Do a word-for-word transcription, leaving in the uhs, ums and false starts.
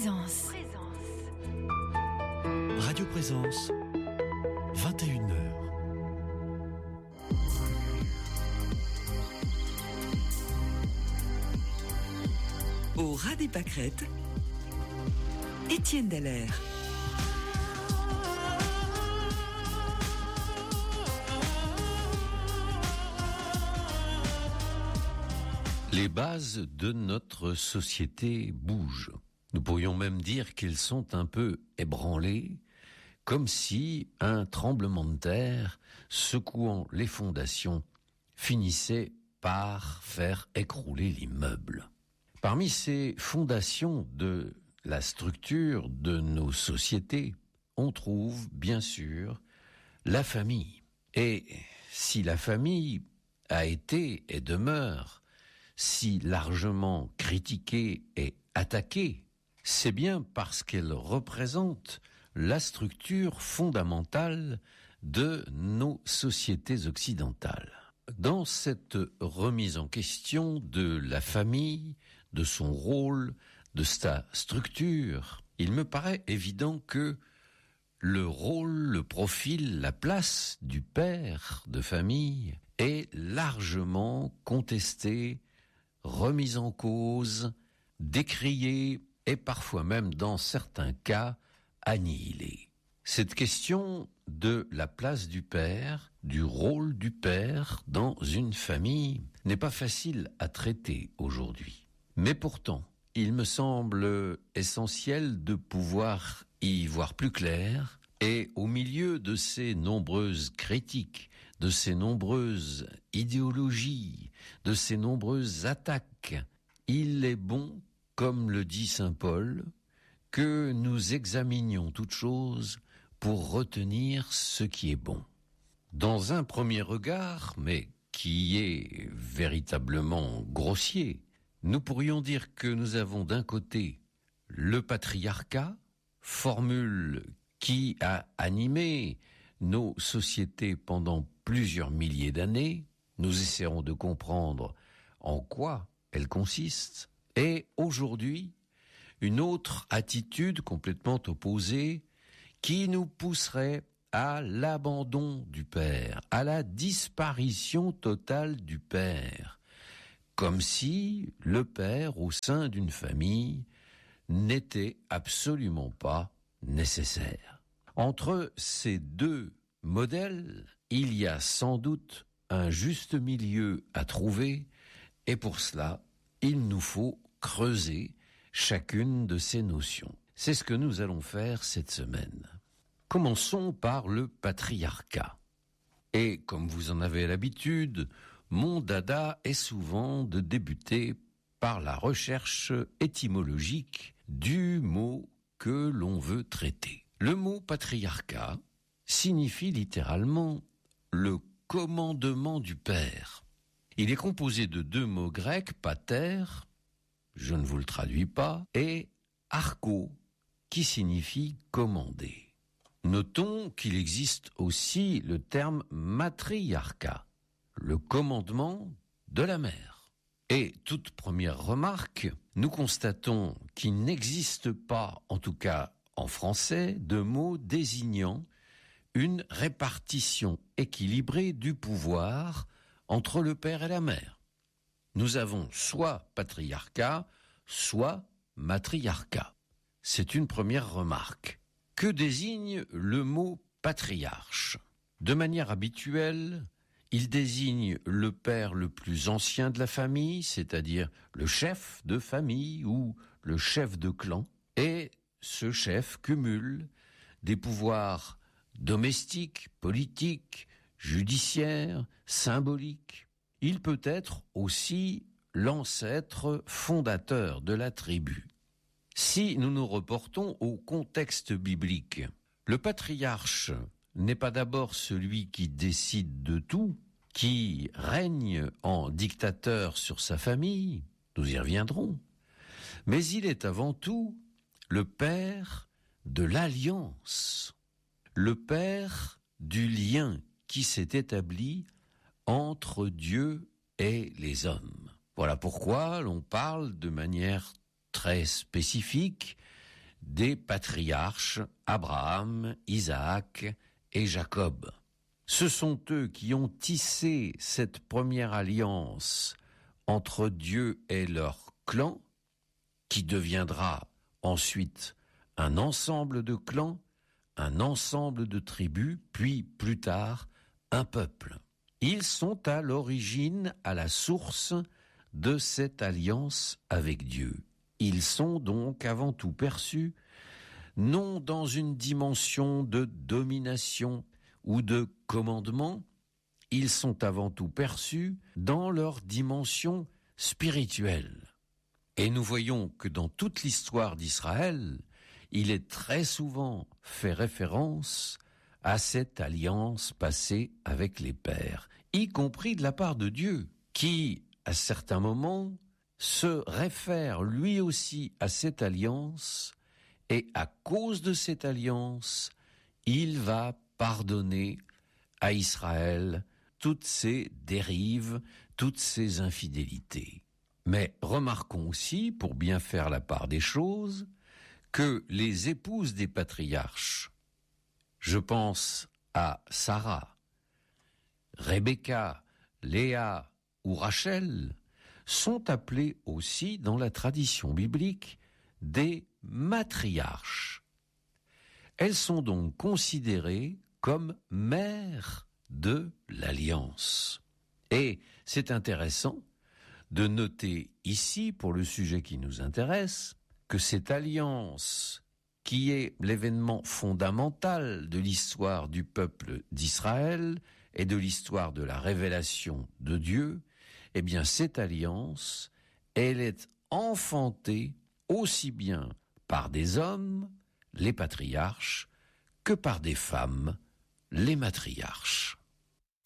Présence. Radio Présence, vingt et une heures. Au ras des pâquerettes, Étienne Dallaire. Les bases de notre société bougent. Nous pourrions même dire qu'elles sont un peu ébranlées, comme si un tremblement de terre, secouant les fondations, finissait par faire écrouler l'immeuble. Parmi ces fondations de la structure de nos sociétés, on trouve bien sûr la famille. Et si la famille a été et demeure si largement critiquée et attaquée, c'est bien parce qu'elle représente la structure fondamentale de nos sociétés occidentales. Dans cette remise en question de la famille, de son rôle, de sa structure, il me paraît évident que le rôle, le profil, la place du père de famille est largement contesté, remise en cause, décriée et parfois même dans certains cas annihilée. Cette question de la place du père, du rôle du père dans une famille n'est pas facile à traiter aujourd'hui. Mais pourtant, il me semble essentiel de pouvoir y voir plus clair et au milieu de ces nombreuses critiques, de ces nombreuses idéologies, de ces nombreuses attaques, il est bon, comme le dit saint Paul, que nous examinions toutes choses pour retenir ce qui est bon. Dans un premier regard, mais qui est véritablement grossier, nous pourrions dire que nous avons d'un côté le patriarcat, formule qui a animé nos sociétés pendant plusieurs milliers d'années. Nous essaierons de comprendre en quoi elle consiste. Et aujourd'hui, une autre attitude complètement opposée qui nous pousserait à l'abandon du père, à la disparition totale du père, comme si le père au sein d'une famille n'était absolument pas nécessaire. Entre ces deux modèles, il y a sans doute un juste milieu à trouver, et pour cela, il nous faut creuser chacune de ces notions. C'est ce que nous allons faire cette semaine. Commençons par le patriarcat. Et comme vous en avez l'habitude, mon dada est souvent de débuter par la recherche étymologique du mot que l'on veut traiter. Le mot patriarcat signifie littéralement le commandement du père. Il est composé de deux mots grecs, pater, je ne vous le traduis pas, et archo, qui signifie commander. Notons qu'il existe aussi le terme matriarcat, le commandement de la mère. Et toute première remarque, nous constatons qu'il n'existe pas, en tout cas en français, de mot désignant une répartition équilibrée du pouvoir entre le père et la mère. Nous avons soit patriarcat, soit matriarcat. C'est une première remarque. Que désigne le mot patriarche ? De manière habituelle, il désigne le père le plus ancien de la famille, c'est-à-dire le chef de famille ou le chef de clan, et ce chef cumule des pouvoirs domestiques, politiques, judiciaires, symboliques. Il peut être aussi l'ancêtre fondateur de la tribu. Si nous nous reportons au contexte biblique, le patriarche n'est pas d'abord celui qui décide de tout, qui règne en dictateur sur sa famille, nous y reviendrons, mais il est avant tout le père de l'alliance, le père du lien qui s'est établi entre Dieu et les hommes. Voilà pourquoi l'on parle de manière très spécifique des patriarches Abraham, Isaac et Jacob. Ce sont eux qui ont tissé cette première alliance entre Dieu et leur clan, qui deviendra ensuite un ensemble de clans, un ensemble de tribus, puis plus tard un peuple. Ils sont à l'origine, à la source de cette alliance avec Dieu. Ils sont donc avant tout perçus, non dans une dimension de domination ou de commandement, ils sont avant tout perçus dans leur dimension spirituelle. Et nous voyons que dans toute l'histoire d'Israël, il est très souvent fait référence à cette alliance passée avec les pères, y compris de la part de Dieu, qui, à certains moments, se réfère lui aussi à cette alliance, et à cause de cette alliance, il va pardonner à Israël toutes ses dérives, toutes ses infidélités. Mais remarquons aussi, pour bien faire la part des choses, que les épouses des patriarches, je pense à Sarah, Rebecca, Léa ou Rachel, sont appelées aussi dans la tradition biblique des matriarches. Elles sont donc considérées comme mères de l'alliance. Et c'est intéressant de noter ici, pour le sujet qui nous intéresse, que cette alliance, qui est l'événement fondamental de l'histoire du peuple d'Israël et de l'histoire de la révélation de Dieu, eh bien cette alliance, elle est enfantée aussi bien par des hommes, les patriarches, que par des femmes, les matriarches.